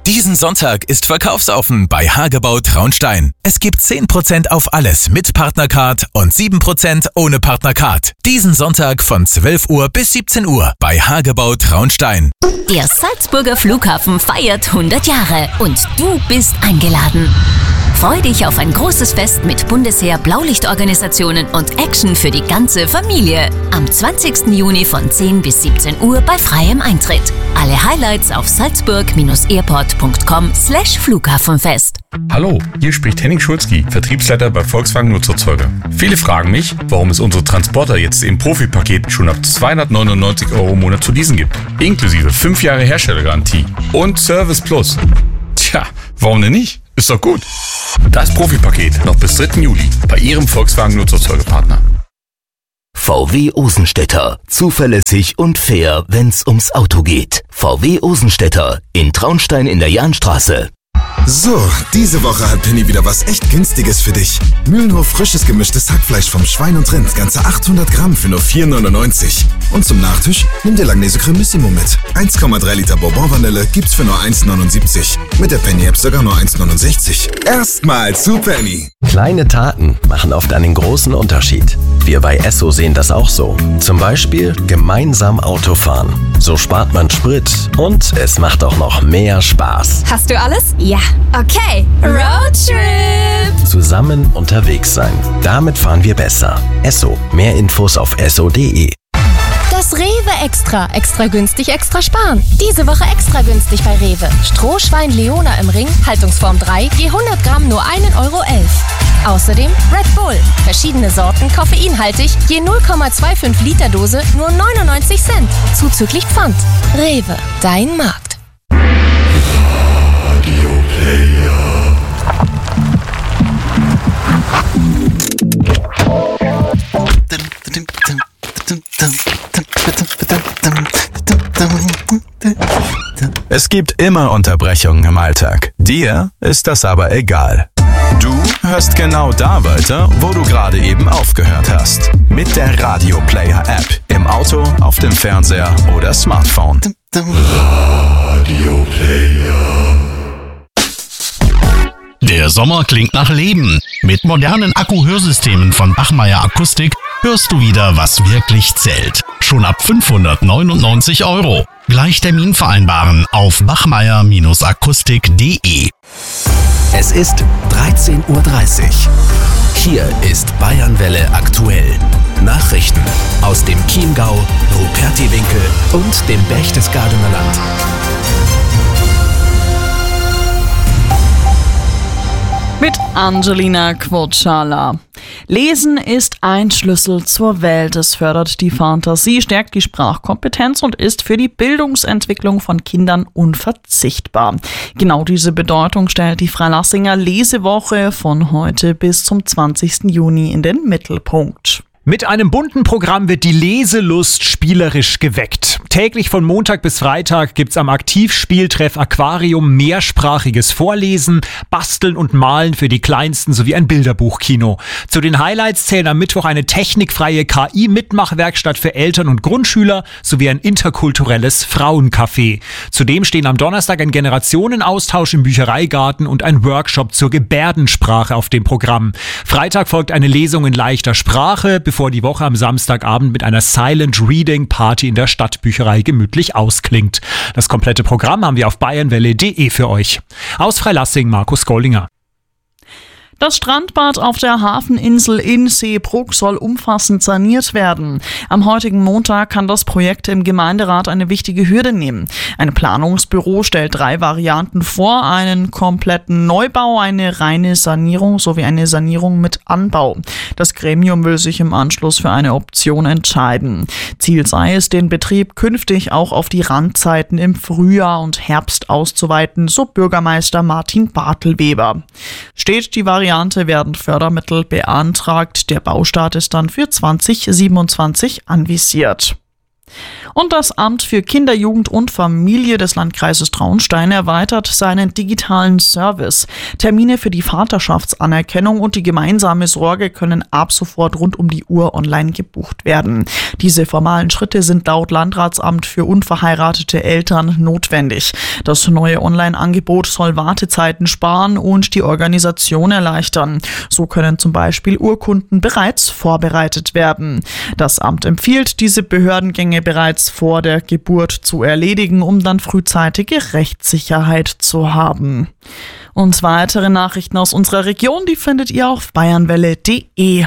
Diesen Sonntag ist verkaufsoffen bei Hagebau Traunstein. Es gibt 10% auf alles mit Partnercard und 7% ohne Partnercard. Diesen Sonntag von 12 Uhr bis 17 Uhr bei Hagebau Traunstein. Der Salzburger Flughafen feiert 100 Jahre und du bist eingeladen. Freu dich auf ein großes Fest mit Bundesheer, Blaulichtorganisationen und Action für die ganze Familie. Am 20. Juni von 10 bis 17 Uhr bei freiem Eintritt. Alle Highlights auf salzburg-airport.com/Flughafenfest. Hallo, hier spricht Henning Schulzki, Vertriebsleiter bei Volkswagen Nutzerzeuger. Viele fragen mich, warum es unsere Transporter jetzt im Profipaket schon ab 299 € im Monat zu leasen gibt. Inklusive 5 Jahre Herstellergarantie und Service Plus. Tja, warum denn nicht? Ist doch gut. Das Profipaket noch bis 3. Juli bei Ihrem Volkswagen Nutzerzeugerpartner. VW Osenstädter. Zuverlässig und fair, wenn's ums Auto geht. VW Osenstädter in Traunstein in der Jahnstraße. So, diese Woche hat Penny wieder was echt Günstiges für dich. Mühlenhof frisches gemischtes Hackfleisch vom Schwein und Rind, ganze 800 Gramm für nur 4,99. Und zum Nachtisch nimm dir Langnese Cremissimo mit. 1,3 Liter Bourbon Vanille gibt's für nur 1,79. Mit der Penny-App sogar nur 1,69. Erstmal zu Penny. Kleine Taten machen oft einen großen Unterschied. Wir bei Esso sehen das auch so. Zum Beispiel gemeinsam Autofahren. So spart man Sprit und es macht auch noch mehr Spaß. Hast du alles? Ja. Okay. Roadtrip! Zusammen unterwegs sein. Damit fahren wir besser. Esso. Mehr Infos auf esso.de. Das Rewe Extra. Extra günstig, extra sparen. Diese Woche extra günstig bei Rewe. Strohschwein Leona im Ring, Haltungsform 3, je 100 Gramm nur 1,11 €. Außerdem Red Bull. Verschiedene Sorten, koffeinhaltig, je 0,25 Liter Dose nur 99 Cent. Zuzüglich Pfand. Rewe, dein Markt. Es gibt immer Unterbrechungen im Alltag. Dir ist das aber egal. Du hörst genau da weiter, wo du gerade eben aufgehört hast. Mit der Radio Player App. Im Auto, auf dem Fernseher oder Smartphone. Radio Player. Der Sommer klingt nach Leben. Mit modernen Akku-Hörsystemen von Bachmeier Akustik hörst du wieder, was wirklich zählt. Schon ab 599 €. Gleich Termin vereinbaren auf bachmeier-akustik.de. Es ist 13:30 Uhr. Hier ist Bayernwelle aktuell. Nachrichten aus dem Chiemgau, Rupertiwinkel und dem Berchtesgadener Land. Mit Angelina Quotschala. Lesen ist ein Schlüssel zur Welt. Es fördert die Fantasie, stärkt die Sprachkompetenz und ist für die Bildungsentwicklung von Kindern unverzichtbar. Genau diese Bedeutung stellt die Freilassinger Lesewoche von heute bis zum 20. Juni in den Mittelpunkt. Mit einem bunten Programm wird die Leselust spielerisch geweckt. Täglich von Montag bis Freitag gibt's am Aktivspieltreff Aquarium mehrsprachiges Vorlesen, Basteln und Malen für die Kleinsten sowie ein Bilderbuchkino. Zu den Highlights zählen am Mittwoch eine technikfreie KI-Mitmachwerkstatt für Eltern und Grundschüler sowie ein interkulturelles Frauencafé. Zudem stehen am Donnerstag ein Generationenaustausch im Büchereigarten und ein Workshop zur Gebärdensprache auf dem Programm. Freitag folgt eine Lesung in leichter Sprache, bevor die Woche am Samstagabend mit einer Silent Reading Party in der Stadtbücherei gemütlich ausklingt. Das komplette Programm haben wir auf bayernwelle.de für euch. Aus Freilassing, Markus Goldinger. Das Strandbad auf der Hafeninsel in Seebruck soll umfassend saniert werden. Am heutigen Montag kann das Projekt im Gemeinderat eine wichtige Hürde nehmen. Ein Planungsbüro stellt 3 Varianten vor: einen kompletten Neubau, eine reine Sanierung sowie eine Sanierung mit Anbau. Das Gremium will sich im Anschluss für eine Option entscheiden. Ziel sei es, den Betrieb künftig auch auf die Randzeiten im Frühjahr und Herbst auszuweiten, so Bürgermeister Martin Bartelweber. Steht die Variante, werden Fördermittel beantragt. Der Baustart ist dann für 2027 anvisiert. Und das Amt für Kinder, Jugend und Familie des Landkreises Traunstein erweitert seinen digitalen Service. Termine für die Vaterschaftsanerkennung und die gemeinsame Sorge können ab sofort rund um die Uhr online gebucht werden. Diese formalen Schritte sind laut Landratsamt für unverheiratete Eltern notwendig. Das neue Online-Angebot soll Wartezeiten sparen und die Organisation erleichtern. So können zum Beispiel Urkunden bereits vorbereitet werden. Das Amt empfiehlt, diese Behördengänge bereits vor der Geburt zu erledigen, um dann frühzeitige Rechtssicherheit zu haben. Und weitere Nachrichten aus unserer Region, die findet ihr auf bayernwelle.de.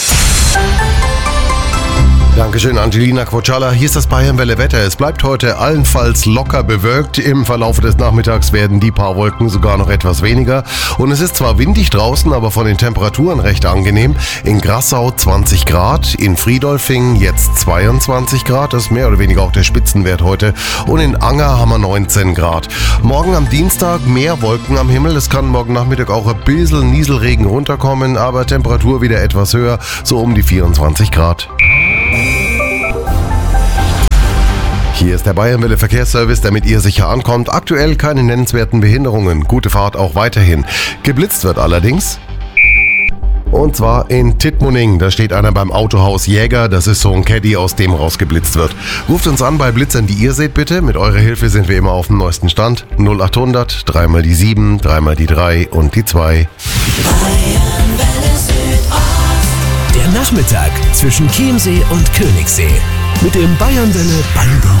Dankeschön, Angelina Quocciala. Hier ist das Bayernwelle Wetter. Es bleibt heute allenfalls locker bewölkt. Im Verlauf des Nachmittags werden die paar Wolken sogar noch etwas weniger. Und es ist zwar windig draußen, aber von den Temperaturen recht angenehm. In Grassau 20 Grad, in Friedolfing jetzt 22 Grad. Das ist mehr oder weniger auch der Spitzenwert heute. Und in Anger haben wir 19 Grad. Morgen am Dienstag mehr Wolken am Himmel. Es kann morgen Nachmittag auch ein bisschen Nieselregen runterkommen, aber Temperatur wieder etwas höher, so um die 24 Grad. Hier ist der Bayernwelle Verkehrsservice, damit ihr sicher ankommt. Aktuell keine nennenswerten Behinderungen. Gute Fahrt auch weiterhin. Geblitzt wird allerdings. Und zwar in Tittmoning. Da steht einer beim Autohaus Jäger. Das ist so ein Caddy, aus dem rausgeblitzt wird. Ruft uns an bei Blitzern, die ihr seht, bitte. Mit eurer Hilfe sind wir immer auf dem neuesten Stand. 0800 3 mal die 7, 3 mal die 3 und die 2. Der Nachmittag zwischen Chiemsee und Königssee. Mit dem Bayernwelle Ballbau.